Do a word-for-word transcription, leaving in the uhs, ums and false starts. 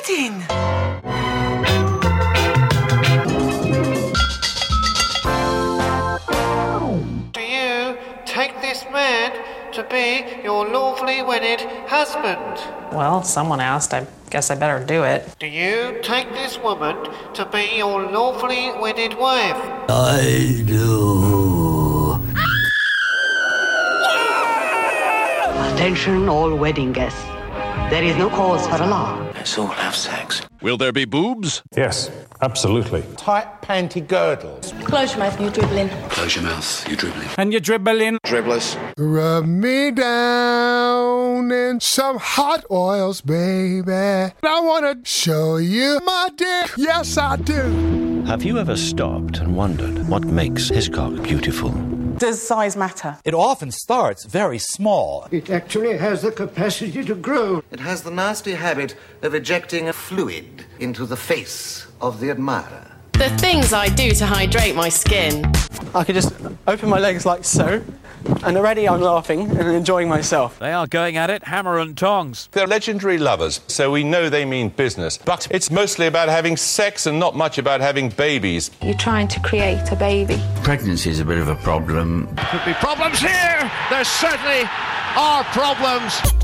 exciting! Do you take this man to be your lawfully wedded husband? Well, someone asked. I guess I better do it. Do you take this woman to be your lawfully wedded wife? I do. Attention all wedding guests. There is no cause for alarm. Let's all have sex. Will there be boobs? Yes, absolutely. Tight panty girdles. Close your mouth, you dribbling. Close your mouth, you dribbling. And you dribbling. Dribblers. Rub me down in some hot oils, baby. I want to show you my dick. Yes, I do. Have you ever stopped and wondered what makes his cock beautiful? Does size matter? It often starts very small. It actually has the capacity to grow. It has the nasty habit of ejecting a fluid into the face of the admirer. The things I do to hydrate my skin. I could just open my legs like so, and already I'm laughing and enjoying myself. They are going at it hammer and tongs. They're legendary lovers, so we know they mean business. But it's mostly about having sex and not much about having babies. You're trying to create a baby. Pregnancy is a bit of a problem. Could be problems here. There certainly are problems.